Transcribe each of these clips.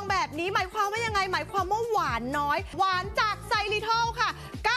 แบบนี้หมายความว่ายังไงหมายความว่าหวานน้อยหวานจากไซริทอลค่ะ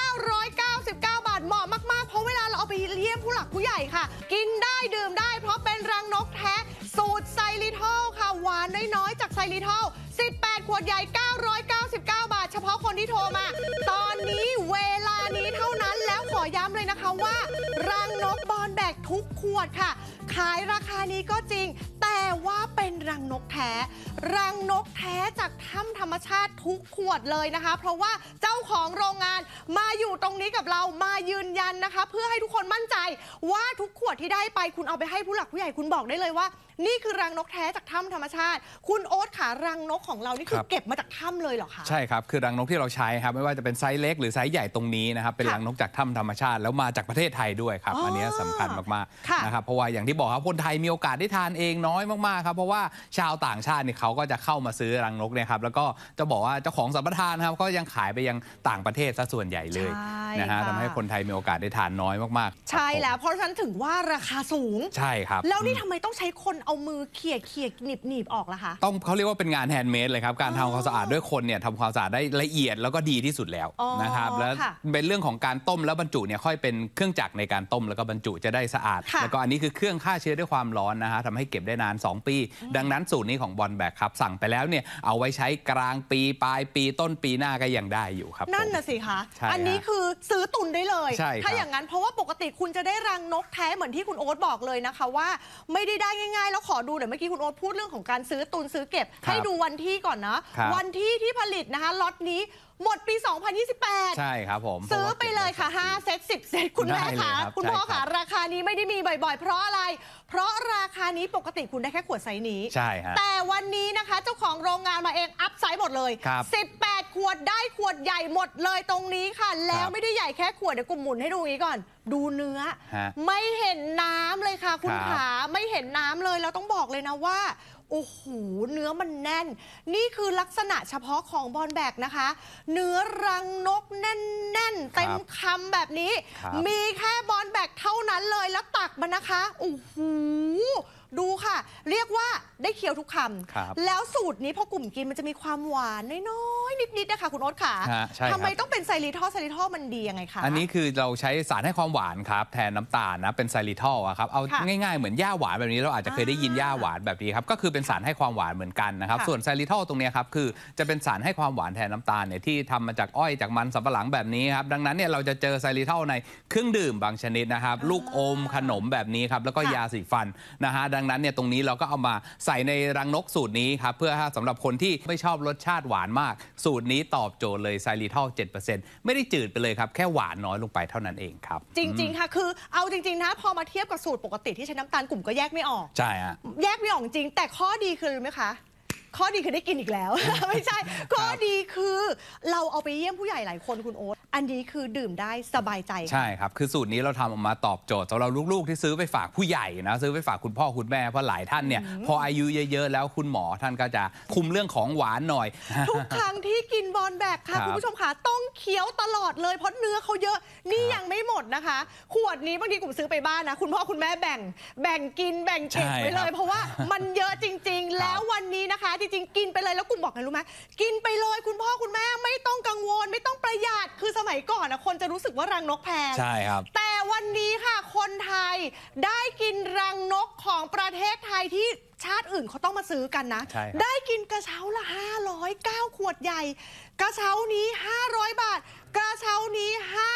999 บาทเหมาะมากๆเพราะเวลาเราเอาไปเยี่ยมผู้หลักผู้ใหญ่ค่ะกินได้ดื่มได้เพราะเป็นรังนกแท้สูตรไซริทอลค่ะหวานน้อยๆจากไซริทอล18 ขวดใหญ่999 บาทเฉพาะคนที่โทรมาตอนนี้เวลานี้เท่านั้นแล้วขอย้ำเลยนะคะว่ารังนกบอลแบกทุกขวดค่ะขายราคานี้ก็จริงแต่ว่าเป็นรังนกแท้รังนกแท้จากถ้ำธรรมชาติทุกขวดเลยนะคะเพราะว่าเจ้าของโรงงานมาอยู่ตรงนี้กับเรามายืนยันนะคะเพื่อให้ทุกคนมั่นใจว่าทุกขวดที่ได้ไปคุณเอาไปให้ผู้หลักผู้ใหญ่คุณบอกได้เลยว่านี่คือรังนกแท้จากถ้ำธรรมชาติคุณโอ๊ตขารังนกของเรานี่คือเก็บมาจากถ้ำเลยเหรอคะใช่ครับคือรังนกที่เราใช้ครับไม่ว่าจะเป็นไซส์เล็กหรือไซส์ใหญ่ตรงนี้นะครับเป็นรังนกจากถ้ำธรรมชาติแล้วมาจากประเทศไทยด้วยครับอันนี้สำคัญมากๆนะครับเพราะว่าอย่างที่บอกครับคนไทยมีโอกาสได้ทานเองน้อยมากๆครับเพราะว่าชาวต่างชาตินี่เขาก็จะเข้ามาซื้อรังนกเนี่ยครับแล้วก็จะบอกว่าเจ้าของสัมปทานครับก็ยังขายไปยังต่างประเทศซะส่วนใหญ่เลยนะฮะทำให้คนไทยมีโอกาสได้ทานน้อยมากๆใช่แล้วเพราะฉะนั้นถึงว่าราคาสูงใช่ครับแล้วนี่ทำไมต้องใช้คนเอามือเขี่ยหนีบออกล่ะคะต้องเขาเรียกว่าเป็นงานแฮนด์เมดเลยครับการทำความสะอาดด้วยคนเนี่ยทำความสะอาดได้ละเอียดแล้วก็ดีที่สุดแล้วนะครับแล้วเป็นเรื่องของการต้มแล้วบรรจุเนี่ยค่อยเป็นเครื่องจักรในการต้มแล้วก็บรรจุจะได้สะอาดแล้วก็อันนี้คือเครื่องฆ่าเชื้อด้วยความร้อนนะฮะทำให้เก็บได้นาน2 ปีดังนั้นสูตรนี้ของบอลแบกครับสั่งไปแล้วเนี่ยเอาไว้ใช้กลางปีปลายปีต้นปีหน้าก็ยังได้อยู่ครับนั่นน่ะสิคะอันนี้คือซื้อตุนได้เลยถ้าอย่างนั้นเพราะว่าปกติคุณจะได้รังนกแท้เหมือนที่คุณโอ๊ตบอกเลยนะคะว่าไม่ได้ง่ายๆแล้วขอดูเดี๋ยวเมื่อกี้คุณโอ๊ตพูดเรื่องของการซื้อตุนซื้อเก็บให้ดูวันที่ก่อนนะวันที่ผลิตนะคะล็อตนี้หมดปี 2028 ใช่ครับผมซื้อไปเลยค่ะ5 เซต 10 เซตคุณแม่ค่ะคุณพ่อค่ะราคานี้ไม่ได้มีบ่อยๆเพราะอะไรเพราะราคานี้ปกติคุณได้แค่ขวดไซส์นี้ใช่ฮะแต่วันนี้นะคะเจ้าของโรงงานมาเองอัพไซส์หมดเลย18 ขวดได้ขวดใหญ่หมดเลยตรงนี้ค่ะแล้วไม่ได้ใหญ่แค่ขวดเดี๋ยวกุมหมุนให้ดูอย่างนี้ก่อนดูเนื้อไม่เห็นน้ำเลยค่ะคุณขาไม่เห็นน้ำเลยแล้วต้องบอกเลยนะว่าโอ้โหเนื้อมันแน่นนี่คือลักษณะเฉพาะของบอลแบกนะคะเนื้อรังนกแน่นๆเต็มคำแบบนี้มีแค่บอลแบกเท่านั้นเลยแล้วตักมันนะคะโอ้โหดูค่ะเรียกว่าได้เคี้ยวทุกคำแล้วสูตรนี้พอกลุ่มกินมันจะมีความหวานน้อยๆนิดๆนะคะคุณโอ๊ตค่ะทำไมต้องเป็นไซริทอลมันดียังไงคะอันนี้คือเราใช้สารให้ความหวานครับแทนน้ำตาลนะเป็นไซริทอลครับเอาง่ายๆเหมือนหญ้าหวานแบบนี้เราอาจจะเคยได้ยินหญ้าหวานแบบนี้ครับก็คือเป็นสารให้ความหวานเหมือนกันนะครับส่วนไซริทอลตรงนี้ครับคือจะเป็นสารให้ความหวานแทนน้ำตาลเนี่ยที่ทำมาจากอ้อยจากมันสำปะหลังแบบนี้ครับดังนั้นเนี่ยเราจะเจอไซริทอลในเครื่องดื่มบางชนิดนะครับลูกอมขนมแบบนี้ครับแล้วก็ยาสีฟันนะฮะดังนั้นเนี่ยตรงนี้เราก็เอามาใส่ในรังนกสูตรนี้ครับเพื่อสำหรับคนที่ไม่ชอบรสชาติหวานมากสูตรนี้ตอบโจทย์เลยไซริทอล 7% ไม่ได้จืดไปเลยครับแค่หวานน้อยลงไปเท่านั้นเองครับจริงๆค่ะคือเอาจริงๆนะพอมาเทียบกับสูตรปกติที่ใช้น้ำตาลกลุ่มก็แยกไม่ออกใช่ฮะแยกไม่ออกจริงแต่ข้อดีคือไหมคะข้อดีคือได้กินอีกแล้ว ไม่ใช่ข้อดีคือเราเอาไปเยี่ยมผู้ใหญ่หลายคนคุณโอ๊ตอันนี้คือดื่มได้สบายใจใช่ครับคือสูตรนี้เราทำออกมาตอบโจทย์สำหรับลูกๆที่ซื้อไปฝากผู้ใหญ่นะซื้อไปฝากคุณพ่อคุณแม่เพราะหลายท่านเนี่ยพออายุเยอะๆแล้วคุณหมอท่านก็จะคุมเรื่องของหวานหน่อยทุกครั้งที่กินบอลแบกค่ะคุณผู้ชมค่ะต้องเคี้ยวตลอดเลยเพราะเนื้อเขาเยอะนี่ยังไม่หมดนะคะขวดนี้บางทีกลุ่มซื้อไปบ้านนะคุณพ่อคุณแม่แบ่งกินแบ่งเก็บไปเลยเพราะว่ามันเยอะจริงๆแล้ววันนี้นะคะจริงๆกินไปเลยแล้วกลุ่มบอกไงรู้ไหมกินไปเลยคุณพ่อคุณแม่ไม่ต้องกังวลไม่ต้องประหยัดคือสมัยก่อนนะคนจะรู้สึกว่ารังนกแพงใช่ครับแต่วันนี้ค่ะคนไทยได้กินรังนกของประเทศไทยที่ชาติอื่นเขาต้องมาซื้อกันนะได้กินกระเช้าละ509 ขวดใหญ่กระเช้านี้500 บาทกระเช้านี้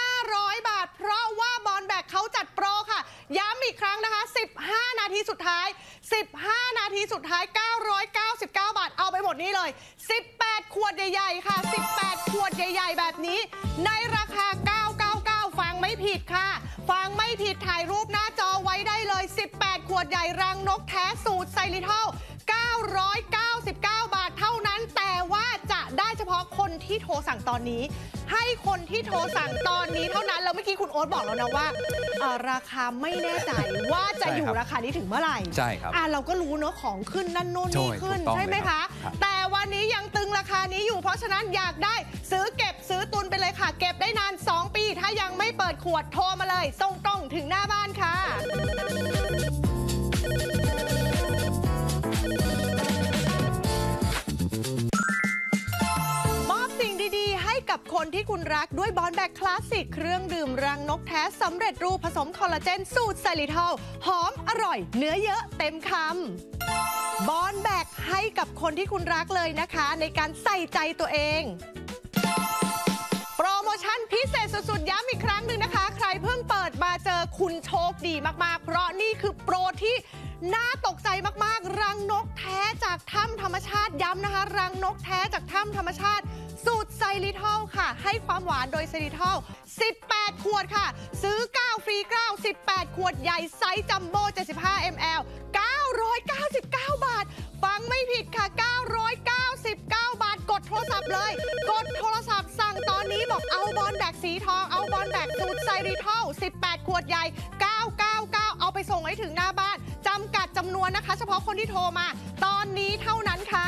500 บาทเพราะว่าบอลแบกเขาจัดโปรค่ะย้ำอีกครั้งนะคะ15 นาทีสุดท้าย15 นาทีสุดท้าย999 บาทเอาไปหมดนี้เลย18 ขวดใหญ่ๆค่ะ18 ขวดใหญ่ๆแบบนี้ในราคา999ฟังไม่ผิดค่ะฟังไม่ผิดถ่ายรูปหน้าจอไว้ได้เลย18 ขวดใหญ่รังนกแท้สูตรไซริทอล999 บาทเท่านั้นแต่ว่าจะได้เฉพาะคนที่โทรสั่งตอนนี้ให้คนที่โทรสั่งตอนนี้เท่านั้นแล้วเมื่อกี้คุณโอ๊ตบอกแล้วนะว่าราคาไม่แน่ใจว่าจะอยู่ราคานี้ถึงเมื่อไหร่ใช่ครับเราก็รู้เนอะของขึ้นนั่นโน่นนี่ขึ้นใช่ไหมคะแต่วันนี้ยังตึงราคานี้อยู่เพราะฉะนั้นอยากได้ซื้อเก็บซื้อตุนไปเลยค่ะเก็บได้นาน2 ปีถ้ายังไม่เปิดขวดโทรมาเลยส่งตรงถึงหน้าบ้านค่ะคนที่คุณรักด้วยบอนแบกคลาสสิกเครื่องดื่มรังนกแท้สำเร็จรูปผสมคอลลาเจนสูตรไซริทอลหอมอร่อยเนื้อเยอะเต็มคำบอนแบกให้กับคนที่คุณรักเลยนะคะในการใส่ใจตัวเองโปรโมชั่นพิเศษสุดๆย้ำอีกครั้งหนึ่งนะคะใครเพิ่งเปิดมาเจอคุณโชคดีมากๆเพราะนี่คือโปรที่น่าตกใจมากๆรังนกแท้จากถ้ำธรรมชาติย้ำนะคะรังนกแท้จากถ้ำธรรมชาติสูตรไซริทอลค่ะให้ความหวานโดยไซริทอล18 ขวดค่ะซื้อ9ฟรี9 18 ขวดใหญ่ไซส์จัมโบ้75 ml 999 บาทฟังไม่ผิดค่ะ999 บาทกดโทรศัพท์เลยกดโทรศัพท์สั่งตอนนี้บอกเอาบอลแบกสีทองเอาบอลแบกสูตรไซริทอล18 ขวดใหญ่999เอาไปส่งให้ถึงหน้าบ้านจำกัดจำนวนนะคะเฉพาะคนที่โทรมาตอนนี้เท่านั้นค่ะ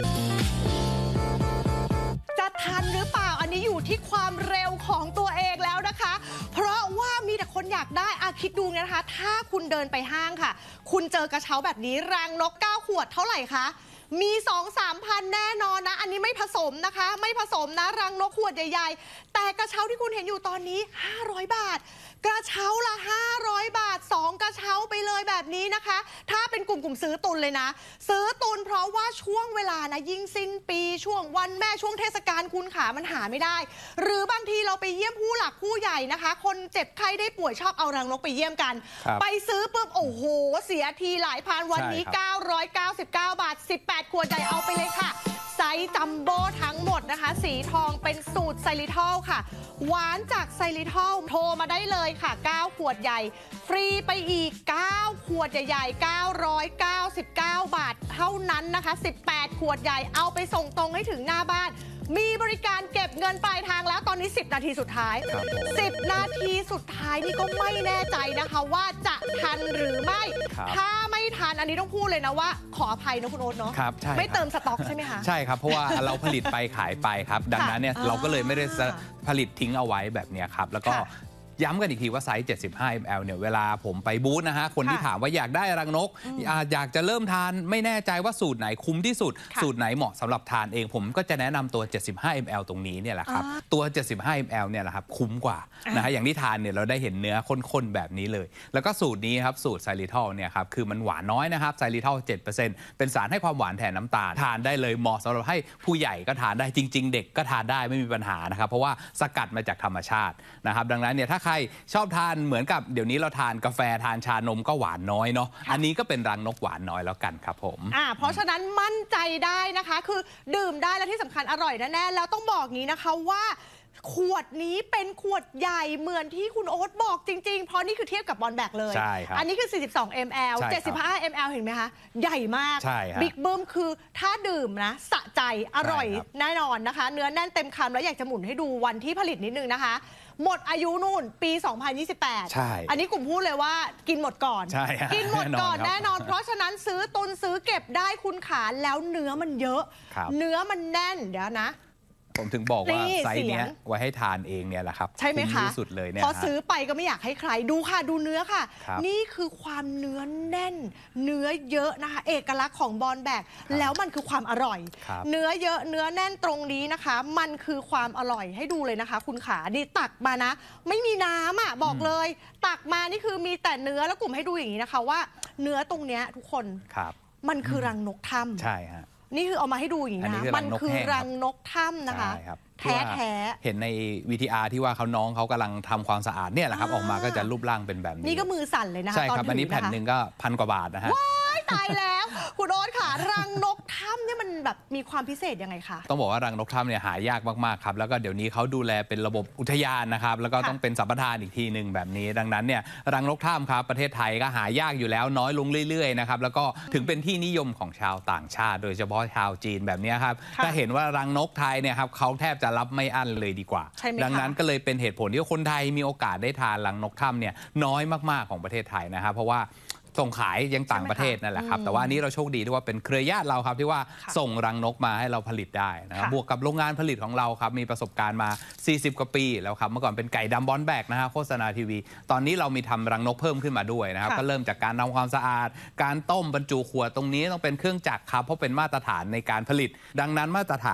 จะทันหรือเปล่าอันนี้อยู่ที่ความเร็วของตัวเองแล้วนะคะเพราะว่ามีแต่คนอยากได้คิดดูนะคะถ้าคุณเดินไปห้างค่ะคุณเจอกระเช้าแบบนี้รังนก9 ขวดเท่าไหร่คะมี 2-3 พันแน่นอนนะอันนี้ไม่ผสมนะคะไม่ผสมนะรังนกขวดใหญ่ๆแต่กระเช้าที่คุณเห็นอยู่ตอนนี้500 บาทกระเช้าละ500 บาท2กระเช้าไปเลยแบบนี้นะคะถ้าเป็นกลุ่มซื้อตุนเลยนะซื้อตุนเพราะว่าช่วงเวลานะยิ่งสิ้นปีช่วงวันแม่ช่วงเทศกาลคุณขามันหาไม่ได้หรือบางทีเราไปเยี่ยมผู้หลักผู้ใหญ่นะคะคนเจ็บไข้ได้ป่วยชอบเอารังนกไปเยี่ยมกันไปซื้อปุ๊บโอ้โหเสียทีหลายพันวันนี้999 บาท18 ขวดใหญ่เอาไปเลยค่ะไซส์จัมโบ้ทั้งหมดนะคะสีทองเป็นสูตรไซริทอลค่ะหวานจากไซริทอลโทรมาได้เลยค่ะ9 ขวดใหญ่ฟรีไปอีก9 ขวดใหญ่ๆ999 บาทเท่านั้นนะคะ18 ขวดใหญ่เอาไปส่งตรงให้ถึงหน้าบ้านมีบริการเก็บเงินปลายทางแล้วตอนนี้10 นาทีสุดท้าย10 นาทีสุดท้ายนี่ก็ไม่แน่ใจนะคะว่าจะทันหรือไม่ถ้าไม่ทันอันนี้ต้องพูดเลยนะว่าขออภัยนะคุณโอ๊ตเนาะไม่เติมสต็อกใช่ไหมคะใช่ครับเพราะว่าเราผลิตไปขายไปครับดังนั้นเนี่ยเราก็เลยไม่ได้ผลิตทิ้งเอาไว้แบบนี้ครับแล้วก็ย้ำกันอีกทีว่าไซส์75 ml เนี่ยเวลาผมไปบูธนะฮะคนที่ถามว่าอยากได้รังนกอยากจะเริ่มทานไม่แน่ใจว่าสูตรไหนคุ้มที่สุดสูตรไหนเหมาะสำหรับทานเองผมก็จะแนะนำตัว75 ml ตรงนี้เนี่ยแหละครับตัว75 ml เนี่ยแหละครับคุ้มกว่านะฮะอย่างที่ทานเนี่ยเราได้เห็นเนื้อข้นๆแบบนี้เลยแล้วก็สูตรนี้ครับสูตรไซริทอลเนี่ยครับคือมันหวานน้อยนะครับไซริทอล 7% เป็นสารให้ความหวานแทนน้ำตาลทานได้เลยเหมาะสำหรับให้ผู้ใหญ่ก็ทานได้จริงๆเด็กก็ทานได้ไม่มีปัญหานะครับเพราะว่าสกัดมาจากธรรมชาตินะครับดังนั้นเนี่ยถ้าใครชอบทานเหมือนกับเดี๋ยวนี้เราทานกาแฟทานชานมก็หวานน้อยเนาะอันนี้ก็เป็นรังนกหวานน้อยแล้วกันครับผมเพราะฉะนั้นมั่นใจได้นะคะคือดื่มได้และที่สำคัญอร่อยแน่ๆแล้วต้องบอกงี้นะคะว่าขวดนี้เป็นขวดใหญ่เหมือนที่คุณโอ๊ตบอกจริงๆเพราะนี่คือเทียบกับบอลแบกเลยอันนี้คือ42 ml 75 ml เห็นไหมคะใหญ่มากบิ๊กเบิ้มคือถ้าดื่มนะสะใจอร่อยแน่นอนนะคะเนื้อแน่นเต็มคำแล้วอยากจะหมุนให้ดูวันที่ผลิตนิดนึงนะคะหมดอายุนู่นปี 2028 อันนี้กลุ่มพูดเลยว่ากินหมดก่อนกินหมดก่อนแน่นอนเพราะฉะนั้นซื้อตุนซื้อเก็บได้คุณขาแล้วเนื้อมันเยอะเนื้อมันแน่นเดี๋ยวนะผมถึงบอกว่าไซส์นี้ไว้ให้ทานเองเนี่ยแหละครับใช่ไหมคะที่สุดเลยเนี่ยพอซื้อไปก็ไม่อยากให้ใครดูค่ะดูเนื้อค่ะนี่คือความเนื้อแน่นเนื้อเยอะนะคะเอกลักษณ์ของบอลแบกแล้วมันคือความอร่อยเนื้อเยอะเนื้อแน่นตรงนี้นะคะมันคือความอร่อยให้ดูเลยนะคะคุณขาดีตักมานะไม่มีน้ำบอกเลยตักมานี่คือมีแต่เนื้อแล้วกลุ่มให้ดูอย่างนี้นะคะว่าเนื้อตรงเนี้ยทุกคนมันคือรังนกถ้ำใช่ฮะนี่คือเอามาให้ดูอย่างนี้นะมันคือรังนกถ้ำนะคะแท้เห็นใน VTR ที่ว่าน้องเขากำลังทำความสะอาดเนี่ยแหละครับออกมาก็จะรูปร่างเป็นแบบนี้นี่ก็มือสั่นเลยนะคะใช่ครับอันนี้แผ่นหนึ่งก็1,000 กว่าบาทนะฮะตายแล้วคุณโอ๊ตค่ะรังนกถ้ำเนี่ยมันแบบมีความพิเศษยังไงคะต้องบอกว่ารังนกถ้ำเนี่ยหายากมากๆครับแล้วก็เดี๋ยวนี้เขาดูแลเป็นระบบอุทยานนะครับแล้วก็ต้องเป็นสัมปทานอีกทีหนึ่งแบบนี้ดังนั้นเนี่ยรังนกถ้ำครับประเทศไทยก็หายากอยู่แล้วน้อยลงเรื่อยๆนะครับแล้วก็ถึงเป็นที่นิยมของชาวต่างชาติโดยเฉพาะชาวจีนแบบนี้ครับถ้าเห็นว่ารังนกไทยเนี่ยครับเขาแทบจะรับไม่อั้นเลยดีกว่าดังนั้นก็เลยเป็นเหตุผลที่คนไทยมีโอกาสได้ทานรังนกถ้ำเนี่ยน้อยมากๆของประเทศไทยนะครับเพราะว่าส่งขายยังต่างประเทศนั่นแหละครับแต่ว่านี้เราโชคดีที่ว่าเป็นเครือญาติเราครับที่ว่าส่งรังนกมาให้เราผลิตได้นะครับบวกกับโรงงานผลิตของเราครับมีประสบการณ์มา40 กว่าปีแล้วครับเมื่อก่อนเป็นไก่ดำบอลแบกนะฮะโฆษณาทีวีตอนนี้เรามีทำรังนกเพิ่มขึ้นมาด้วยนะครับก็เริ่มจากการทำความสะอาดการต้มบรรจุขวดตรงนี้ต้องเป็นเครื่องจักรครับเพราะเป็นมาตรฐานในการผลิตดังนั้นมาตรฐ